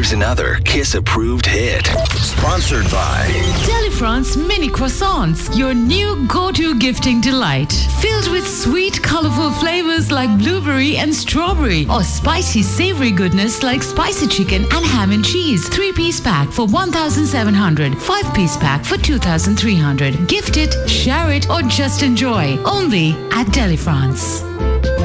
Choose another Kiss-approved hit. Sponsored by Delifrance Mini Croissants, your new go-to gifting delight. Filled with sweet, colorful flavors like blueberry and strawberry, or spicy, savory goodness like spicy chicken and ham and cheese. 3-piece pack for 1,700. 5-piece pack for 2,300. Gift it, share it, or just enjoy. Only at Delifrance.